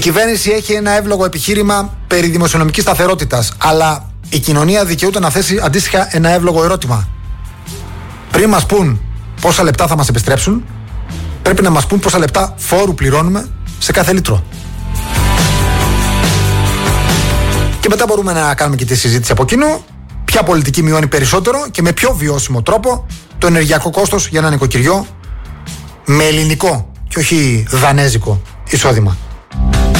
κυβέρνηση έχει ένα εύλογο επιχείρημα περί δημοσιονομικής σταθερότητας, αλλά η κοινωνία δικαιούται να θέσει αντίστοιχα ένα εύλογο ερώτημα. Πριν μας πούν πόσα λεπτά θα μας επιστρέψουν, πρέπει να μας πούν πόσα λεπτά φόρου πληρώνουμε σε κάθε λίτρο. Και μετά μπορούμε να κάνουμε και τη συζήτηση από κοινού. Ποια πολιτική μειώνει περισσότερο και με πιο βιώσιμο τρόπο το ενεργειακό κόστος για ένα νοικοκυριό με ελληνικό και όχι δανέζικο εισόδημα.